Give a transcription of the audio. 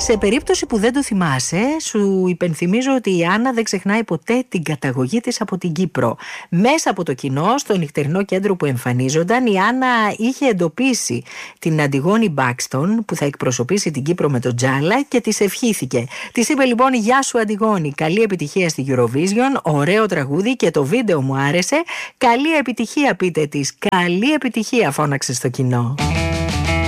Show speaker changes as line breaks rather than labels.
Σε περίπτωση που δεν το θυμάσαι, σου υπενθυμίζω ότι η Άννα δεν ξεχνάει ποτέ την καταγωγή της από την Κύπρο. Μέσα από το κοινό, στο νυχτερινό κέντρο που εμφανίζονταν, η Άννα είχε εντοπίσει την Αντιγόνη Μπάκστον που θα εκπροσωπήσει την Κύπρο με τον Τζάλα και της ευχήθηκε. Της είπε λοιπόν: «Γεια σου Αντιγόνη, καλή επιτυχία στη Eurovision, ωραίο τραγούδι και το βίντεο μου άρεσε. Καλή επιτυχία», πείτε της. «Καλή επιτυχία», φώναξε στο κοινό.